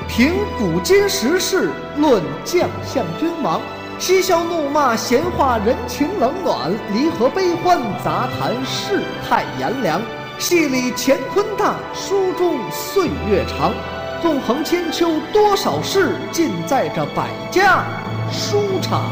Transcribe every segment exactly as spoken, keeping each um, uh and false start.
评古今时事，论将相君王，嬉笑怒骂，闲话人情冷暖，离合悲欢，杂谈世态炎凉。戏里乾坤大，书中岁月长。纵横千秋多少事，尽在这百家书场。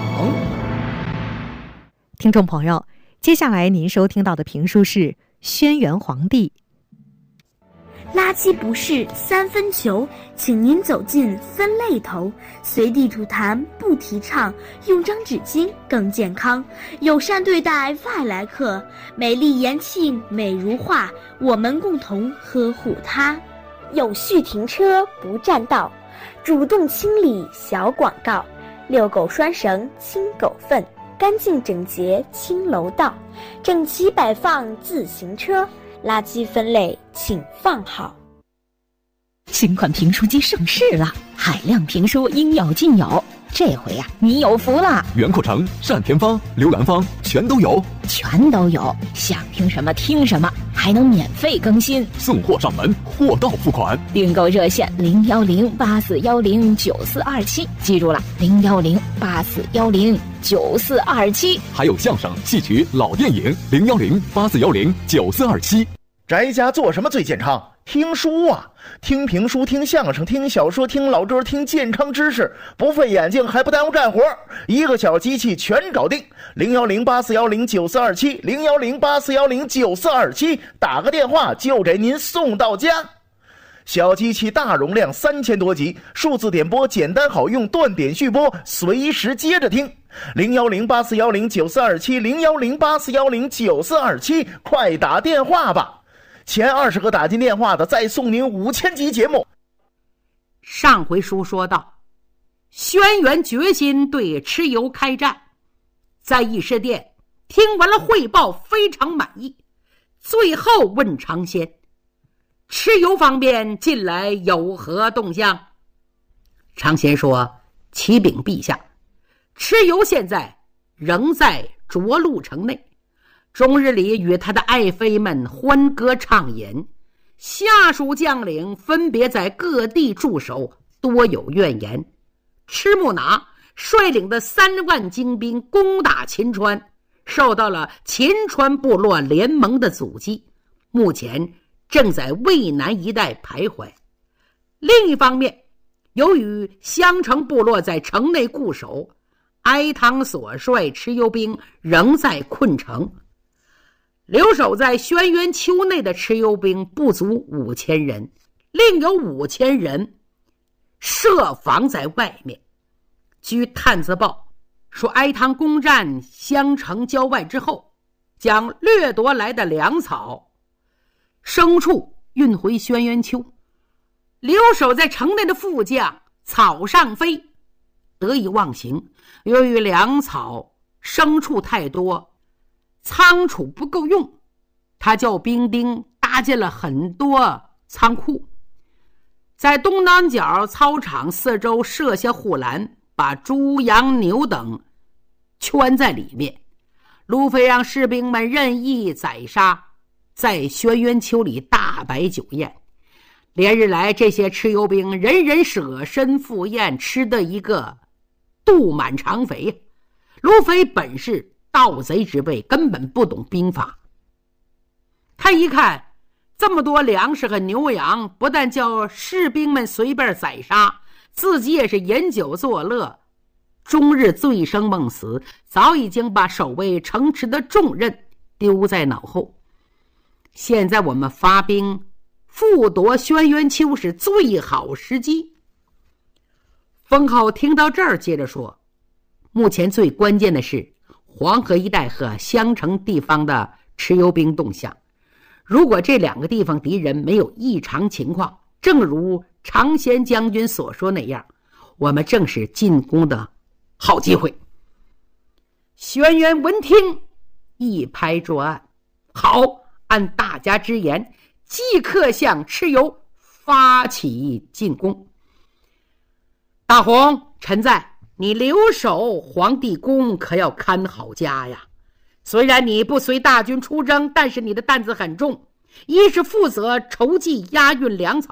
听众朋友，接下来您收听到的评书是《轩辕皇帝》。 垃圾不是三分球，请您走进分类头，随地吐痰不提倡，用张纸巾更健康，友善对待外来客，美丽延庆美如画，我们共同呵护它。有序停车不占道，主动清理小广告，遛狗拴绳清狗粪，干净整洁清楼道，整齐摆放自行车，垃圾分类请放好。 新款评书机上市了，海量评书应有尽有，这回呀、啊，你有福了！ 袁阔成、单田芳、刘兰芳全都有， 全都有，想听什么听什么，还能免费更新， 送货上门，货到付款。 订购热线零幺零八四幺零九四二七，记住了，零幺零八四幺零九四二七。 还有相声、戏曲、老电影，零幺零八四幺零九四二七。 宅家做什么最健康？听书啊，听评书，听相声，听小说，听老歌，听健康知识，不费眼睛还不耽误干活，一个小机器全搞定。零幺零八四幺零九四二七，零幺零八四幺零九四二七，打个电话就给您送到家。小机器大容量，三千多集，数字点播简单好用，断点续播，随时接着听。零幺零八四幺零九四二七，零幺零八四幺零九四二七，快打电话吧！前二十个打进电话的，再送您五千集节目。 上回书说到，轩辕决心对蚩尤开战，在议事殿听完了汇报，非常满意，最后问尝鲜，蚩尤方面近来有何动向？尝鲜说：启禀陛下，蚩尤现在仍在涿鹿城内，终日里与他的爱妃们欢歌畅饮，下属将领分别在各地驻守，多有怨言。赤木拿率领的三万精兵攻打秦川，受到了秦川部落联盟的阻击，目前正在渭南一带徘徊。另一方面，由于襄城部落在城内固守，哀汤所率蚩尤兵仍在困城，留守在轩辕丘内的蚩尤兵不足五千人，另有五千人设防在外面。据探子报说，哀汤攻占襄城郊外之后，将掠夺来的粮草、牲畜运回轩辕丘。留守在城内的副将草上飞得以忘形，由于粮草、牲畜太多，仓储不够用，他叫兵丁搭建了很多仓库，在东南角操场四周设下护栏，把猪羊牛等圈在里面。卢飞让士兵们任意宰杀，在轩辕丘里大摆酒宴。连日来，这些蚩尤兵人人舍身赴宴，吃的一个肚满肠肥。卢飞本是盗贼之辈，根本不懂兵法。他一看这么多粮食和牛羊，不但叫士兵们随便宰杀，自己也是饮酒作乐，终日醉生梦死，早已经把守卫城池的重任丢在脑后。现在我们发兵复夺轩辕丘是最好时机。封浩听到这儿接着说，目前最关键的是黄河一带和襄城地方的蚩尤兵动向。如果这两个地方敌人没有异常情况，正如常贤将军所说那样，我们正是进攻的好机会。轩辕闻听，一拍桌案，好，按大家之言，即刻向蚩尤发起进攻。大红，臣在，你留守皇帝宫，可要看好家呀。虽然你不随大军出征，但是你的担子很重，一是负责筹集押运粮草，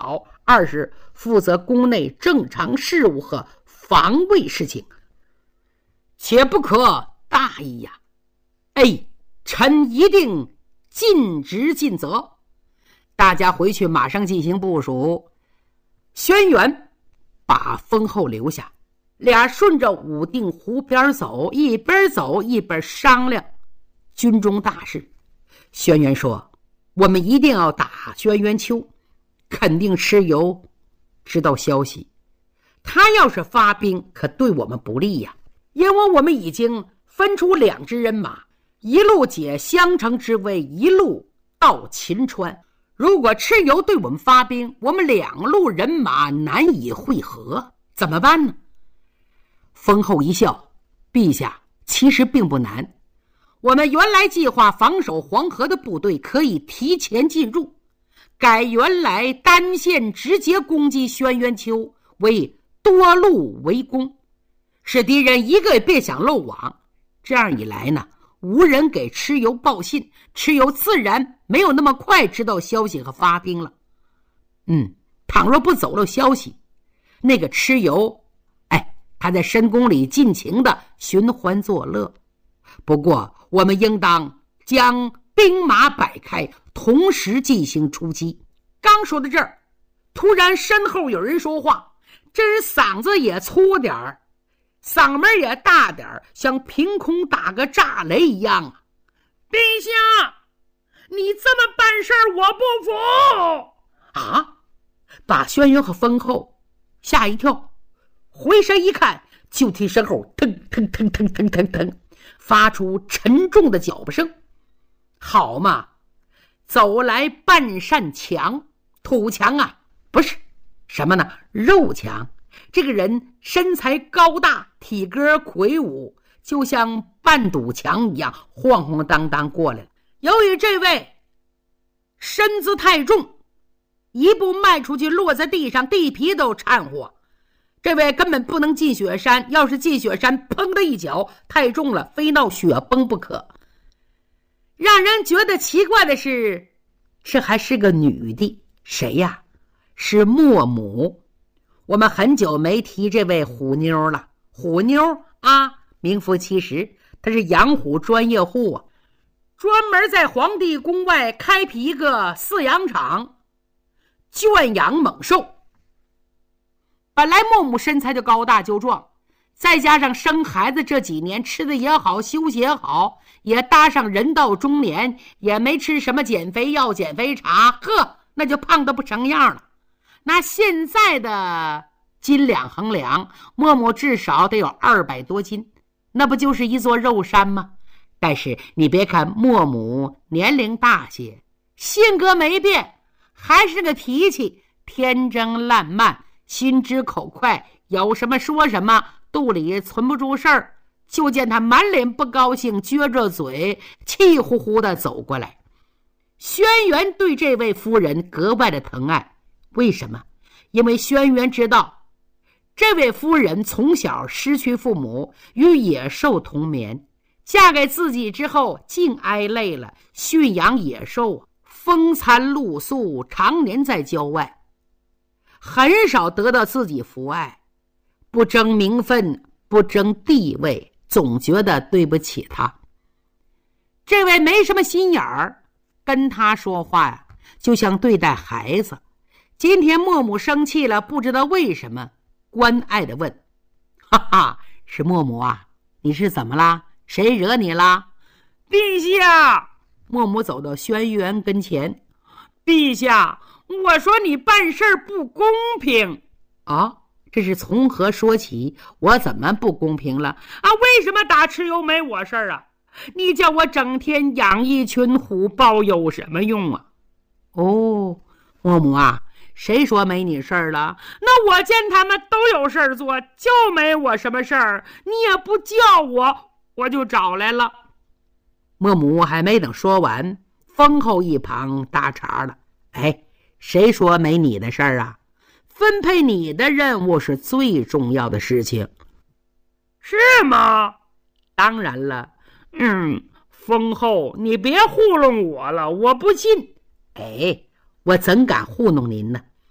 二是负责宫内正常事务和防卫事情，且不可大意呀。哎，臣一定尽职尽责。大家回去马上进行部署。轩辕把封后留下，俩顺着武定湖边走，一边走一边商量军中大事。轩辕说，我们一定要打轩辕丘，肯定蚩尤知道消息，他要是发兵可对我们不利呀，因为我们已经分出两支人马，一路解襄城之围，一路到秦川。如果蚩尤对我们发兵，我们两路人马难以会合，怎么办呢？封后一笑，陛下，其实并不难。我们原来计划防守黄河的部队可以提前进入，改原来单线直接攻击轩辕丘为多路围攻，使敌人一个也别想漏网。这样一来呢，无人给蚩尤报信，蚩尤自然没有那么快知道消息和发兵了。嗯，倘若不走漏消息，那个蚩尤，哎，他在深宫里尽情的寻欢作乐。不过我们应当将兵马摆开，同时进行出击。刚说到这儿，突然身后有人说话，这人嗓子也粗点儿，嗓门也大点儿，像凭空打个炸雷一样啊！陛下，你这么办事我不服啊！把轩辕和封后吓一跳，回身一看，就听身后腾腾腾腾腾腾腾发出沉重的脚步声。好嘛，走来半扇墙，土墙啊，不是什么呢，肉墙。这个人身材高大，体格魁梧，就像半堵墙一样，晃晃荡荡过来了。由于这位身子太重，一步迈出去落在地上，地皮都颤火。这位根本不能进雪山，要是进雪山，砰的一脚，太重了，非闹雪崩不可。让人觉得奇怪的是，这还是个女的，谁呀？是莫母。我们很久没提这位虎妞了。虎妞啊，名副其实，她是养虎专业户啊，专门在皇帝宫外开辟一个饲养场，圈养猛兽。本来莫母身材就高大就壮，再加上生孩子这几年吃的也好，休息也好，也搭上人到中年，也没吃什么减肥药减肥茶，呵，那就胖得不成样了。那现在的斤两衡量，默默至少得有二百多斤，那不就是一座肉山吗？但是你别看默母年龄大些，性格没变，还是个脾气天真烂漫，心直口快，有什么说什么，肚里存不住事儿。就见他满脸不高兴，撅着嘴，气呼呼地走过来。轩辕对这位夫人格外的疼爱。为什么？因为轩辕知道，这位夫人从小失去父母，与野兽同眠，嫁给自己之后竟挨累了，驯养野兽，风餐露宿，常年在郊外，很少得到自己父爱，不争名分，不争地位，总觉得对不起他。这位没什么心眼儿，跟他说话呀，就像对待孩子。今天莫母生气了，不知道为什么，关爱地问：哈哈，是莫母啊，你是怎么啦？谁惹你啦？陛下，莫母走到轩辕跟前，陛下，我说你办事不公平啊！这是从何说起？我怎么不公平了啊？为什么打蚩尤没我事儿啊？你叫我整天养一群虎豹有什么用啊？哦，莫母啊，谁说没你事儿了？那我见他们都有事儿做，就没我什么事儿，你也不叫我，我就找来了。莫母还没等说完，封后一旁搭茬了：哎，谁说没你的事儿啊？分配你的任务是最重要的事情。是吗？当然了。嗯，封后，你别糊弄我了，我不信。哎，我怎敢糊弄您呢？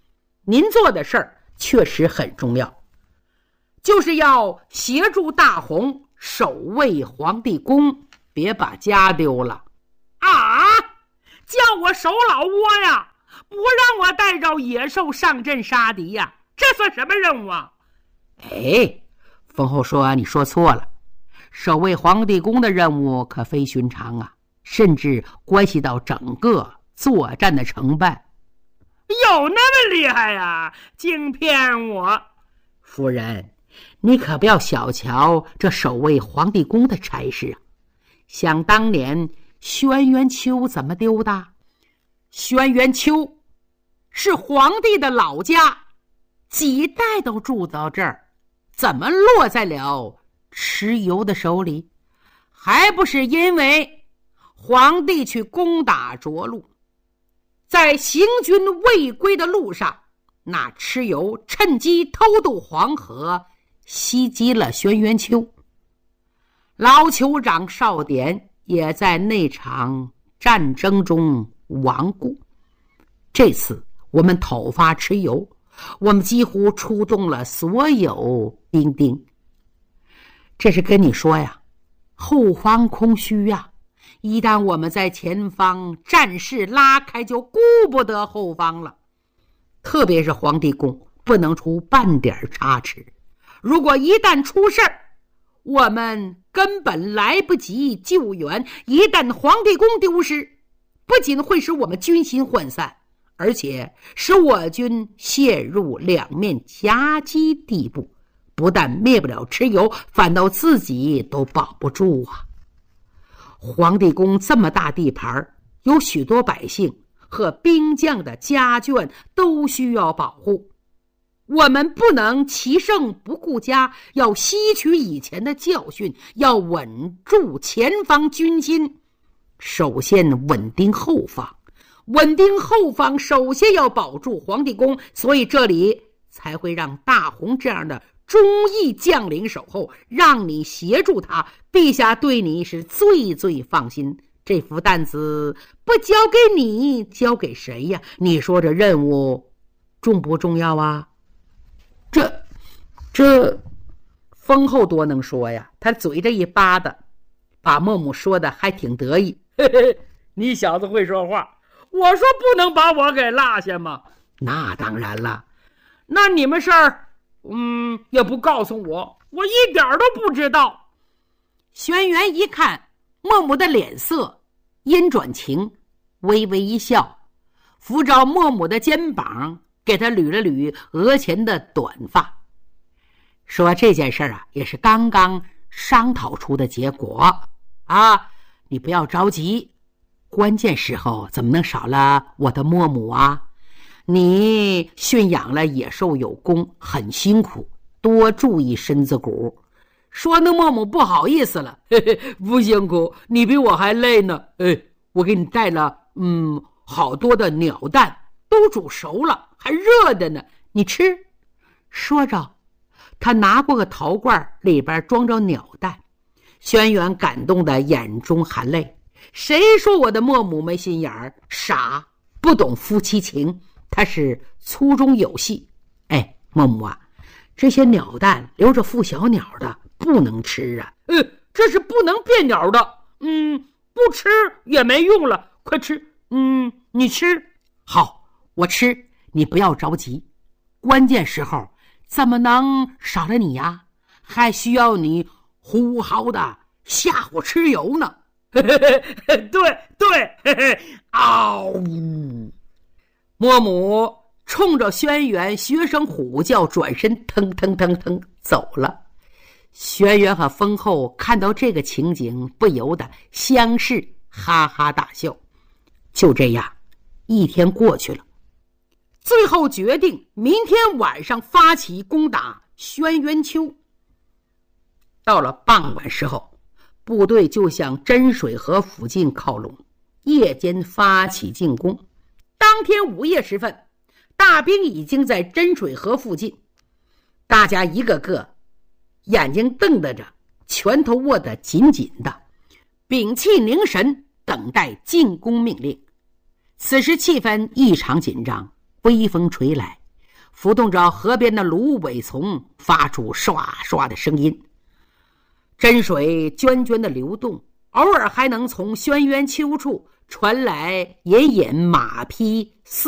您做的事儿确实很重要，就是要协助大红守卫皇帝宫，别把家丢了。啊，叫我守老窝呀，不让我带着野兽上阵杀敌呀，这算什么任务啊？哎，封后说你说错了，守卫皇帝宫的任务可非寻常啊，甚至关系到整个作战的成败。有那么厉害呀？净骗我！夫人，你可不要小瞧这守卫皇帝宫的差事啊！想当年轩辕丘怎么丢的？轩辕丘是皇帝的老家，几代都住到这儿，怎么落在了蚩尤的手里？还不是因为皇帝去攻打涿鹿，在行军未归的路上，那蚩尤趁机偷渡黄河，袭击了轩辕丘。老酋长少典也在那场战争中亡故。这次我们讨伐蚩尤，我们几乎出动了所有兵丁。这是跟你说呀，后方空虚呀，一旦我们在前方战事拉开，就顾不得后方了。特别是皇帝宫不能出半点差池，如果一旦出事儿，我们根本来不及救援。一旦皇帝宫丢失，不仅会使我们军心涣散，而且使我军陷入两面夹击地步，不但灭不了蚩尤，反倒自己都保不住啊！皇帝宫这么大地盘，有许多百姓和兵将的家眷都需要保护，我们不能其胜不顾家，要吸取以前的教训，要稳住前方军心。首先稳定后方，稳定后方首先要保住皇帝宫，所以这里才会让大红这样的忠义将领守候，让你协助他，陛下对你是最最放心。这副担子不交给你，交给谁呀？你说这任务重不重要啊？这这封后多能说呀，他嘴这一巴的，把孟母说的还挺得意。嘿嘿，你小子会说话，我说不能把我给落下吗？那当然了，那你们事儿嗯也不告诉我，我一点都不知道。轩辕一看孟母的脸色阴转晴，微微一笑，扶着孟母的肩膀，给他捋了捋额前的短发，说这件事啊也是刚刚商讨出的结果啊，你不要着急，关键时候怎么能少了我的孟母啊？你驯养了野兽有功，很辛苦，多注意身子骨。说那孟母不好意思了，嘿嘿，不辛苦，你比我还累呢。哎，我给你带了嗯好多的鸟蛋，都煮熟了，还热的呢，你吃。说着，他拿过个陶罐，里边装着鸟蛋。轩辕感动的眼中含泪，谁说我的孟母没心眼儿，傻，不懂夫妻情，他是粗中有细。哎，孟母啊，这些鸟蛋留着孵小鸟的不能吃啊。呃，这是不能变鸟的，嗯，不吃也没用了，快吃。嗯，你吃。好，我吃，你不要着急，关键时候怎么能少了你呀？还需要你呼号的吓唬蚩尤呢。对对，嘿嘿，嗷！孟母冲着轩辕学声虎叫，转身腾腾腾腾走了。轩辕和封后看到这个情景，不由得相视哈哈大笑。就这样，一天过去了，最后决定明天晚上发起攻打轩辕丘。到了傍晚时候，部队就向真水河附近靠拢，夜间发起进攻。当天午夜时分，大兵已经在真水河附近，大家一个个眼睛瞪得着，拳头握得紧紧的，屏气凝神，等待进攻命令。此时气氛异常紧张，微风吹来， 浮动着河边的芦苇丛，发出刷刷的声音。真水涓涓的流动，偶尔还能从轩辕丘处传来隐隐马匹